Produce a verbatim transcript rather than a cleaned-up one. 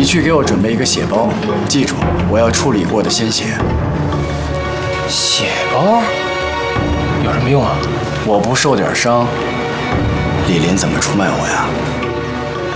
去给我准备一个血包，记住，我要处理过的鲜血。 血包有什么用啊？ 我不受点伤，李林怎么出卖我呀？